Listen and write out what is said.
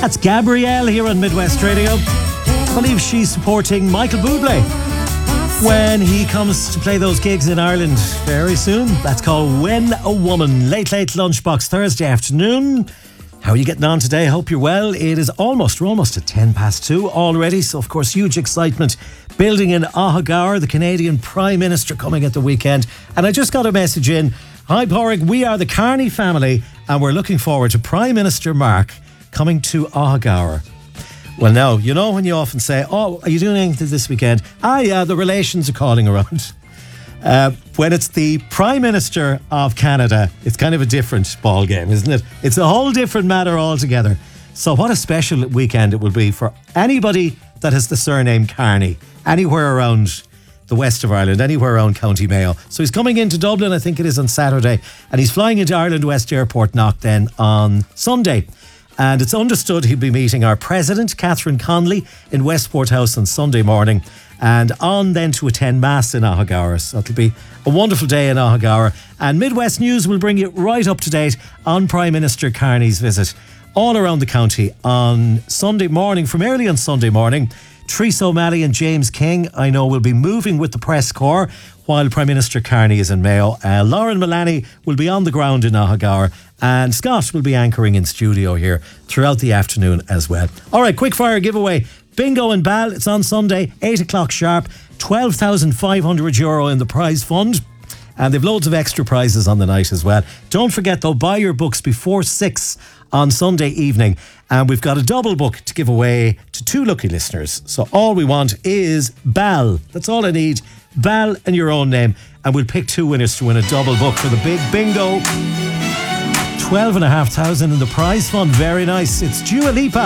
That's Gabrielle here on Midwest Radio. I believe she's supporting Michael Bublé when he comes to play those gigs in Ireland very soon. That's called When a Woman. Late Lunchbox Thursday afternoon. How are you getting on today? Hope you're well. It is we're almost at 2:10 already. So, of course, huge excitement building in Ahagar, the Canadian Prime Minister coming at the weekend. And I just got a message in. Hi, Pádraig. We are the Carney family and we're looking forward to Prime Minister Mark coming to Ahagar. Well, now, you know when you often say, oh, are you doing anything this weekend? Yeah, the relations are calling around. When it's the Prime Minister of Canada, it's kind of a different ball game, isn't it? It's a whole different matter altogether. So what a special weekend it will be for anybody that has the surname Carney, anywhere around the west of Ireland, anywhere around County Mayo. So he's coming into Dublin, I think it is on Saturday, and he's flying into Ireland West Airport Knock then on Sunday. And it's understood he'll be meeting our President, Catherine Connolly, in Westport House on Sunday morning, and on then to attend Mass in Ahagar. So it'll be a wonderful day in Ahagar. And Midwest News will bring you right up to date on Prime Minister Carney's visit all around the county on Sunday morning. From early on Sunday morning, Theresa O'Malley and James King, I know, will be moving with the press corps while Prime Minister Carney is in Mayo. Lauren Mullaney will be on the ground in Ahagar, and Scott will be anchoring in studio here throughout the afternoon as well. All right, quick fire giveaway. Bingo in Bal. It's on Sunday, 8 o'clock sharp. €12,500 in the prize fund. And they've loads of extra prizes on the night as well. Don't forget, though, buy your books before 6 on Sunday evening. And we've got a double book to give away to 2 lucky listeners. So all we want is Bal. That's all I need. Bal and your own name. And we'll pick 2 winners to win a double book for the big bingo. 12,500 in the prize fund. Very nice. It's Dua Lipa.